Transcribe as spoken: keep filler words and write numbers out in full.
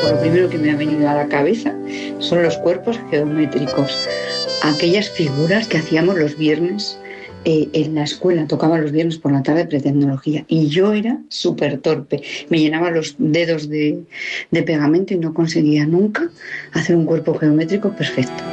por lo primero que me ha venido a la cabeza son los cuerpos geométricos, aquellas figuras que hacíamos los viernes eh, en la escuela, tocaba los viernes por la tarde pretecnología y yo era súper torpe, me llenaba los dedos de, de pegamento y no conseguía nunca hacer un cuerpo geométrico perfecto.